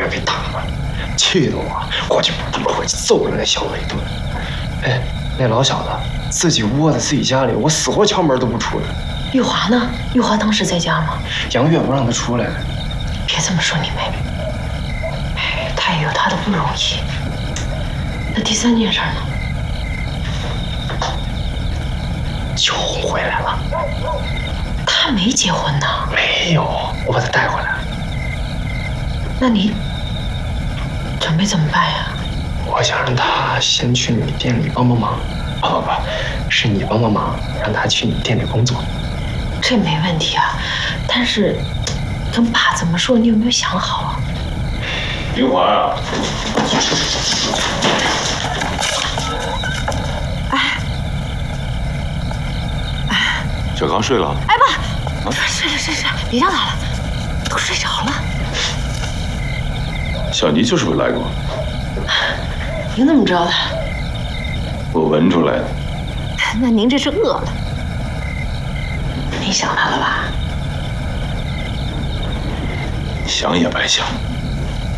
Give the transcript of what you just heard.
给打了，气得我就回去揍了那小子一顿。哎，那老小子自己窝在自己家里，我死活敲门都不出来。 玉华呢？玉华当时在家吗？ 杨月不让他出来。 别这么说你妹妹，哎，她也有她的不容易。那第3件事呢？ 秋红回来了。 她没结婚呢？ 没有，我把她带回来了。 那你准备怎么办呀？ 我想让她先去你店里帮帮忙。不，是你帮帮忙，让她去你店里工作。 这没问题啊，但是跟爸怎么说？你有没有想好啊？ 玉华啊，小刚睡了？ 哎爸，睡了，别叫他了，都睡着了。 小妮就是没来过。 您怎么知道的？ 我闻出来的。 那您这是饿了。你想他了吧？ 想也白想。